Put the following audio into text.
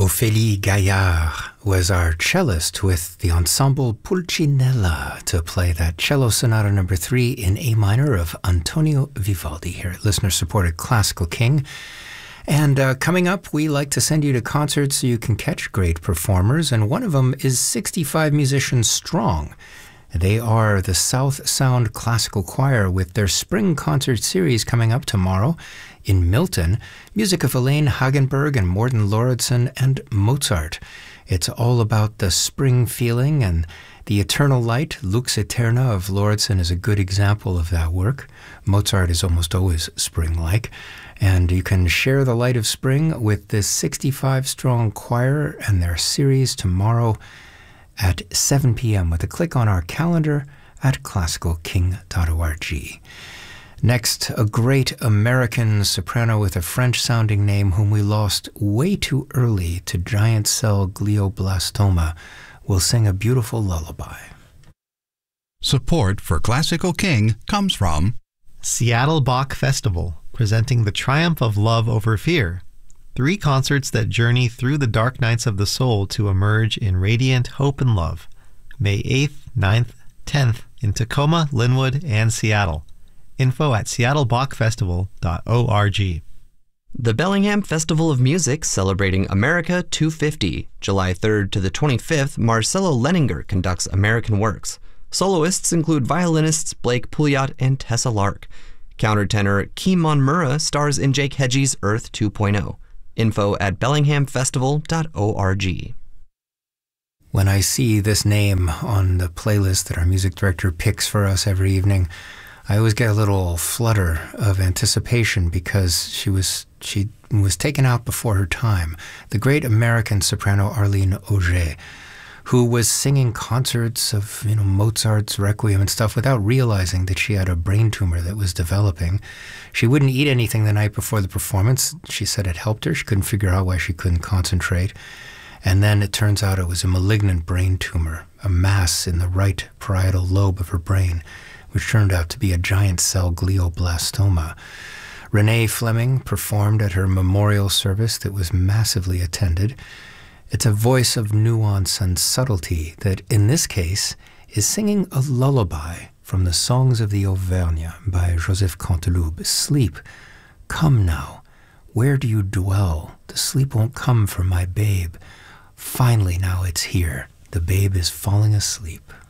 Ophélie Gaillard was our cellist with the ensemble Pulcinella to play that cello sonata number 3 in A minor of Antonio Vivaldi here at listener-supported Classical King. And coming up, we like to send you to concerts so you can catch great performers, and one of them is 65 musicians strong. They are the South Sound Classical Choir with their spring concert series coming up tomorrow in Milton. Music of Elaine Hagenberg and Morten Lauridsen and Mozart. It's all about the spring feeling, and the Eternal Light, Lux Eterna of Lauridsen, is a good example of that work. Mozart is almost always spring-like. And you can share the light of spring with this 65-strong choir and their series tomorrow at 7 p.m. with a click on our calendar at classicalking.org. Next, a great American soprano with a French-sounding name whom we lost way too early to giant cell glioblastoma will sing a beautiful lullaby. Support for Classical King comes from Seattle Bach Festival, presenting The Triumph of Love Over Fear. 3 concerts that journey through the dark nights of the soul to emerge in radiant hope and love. May 8th, 9th, 10th in Tacoma, Linwood, and Seattle. Info at seattlebachfestival.org. The Bellingham Festival of Music celebrating America 250. July 3rd to the 25th, Marcelo Leninger conducts American works. Soloists include violinists Blake Pouliot and Tessa Lark. Countertenor Kimon Murrah stars in Jake Hedgie's Earth 2.0. Info at bellinghamfestival.org. When I see this name on the playlist that our music director picks for us every evening, I always get a little flutter of anticipation because she was taken out before her time. The great American soprano Arlene Auger, who was singing concerts of Mozart's Requiem and stuff without realizing that she had a brain tumor that was developing. She wouldn't eat anything the night before the performance. She said it helped her. She couldn't figure out why she couldn't concentrate. And then it turns out it was a malignant brain tumor, a mass in the right parietal lobe of her brain, which turned out to be a giant cell glioblastoma. Renee Fleming performed at her memorial service that was massively attended. It's a voice of nuance and subtlety that, in this case, is singing a lullaby from the Songs of the Auvergne by Joseph Canteloube. Sleep, come now. Where do you dwell? The sleep won't come for my babe. Finally now it's here. The babe is falling asleep.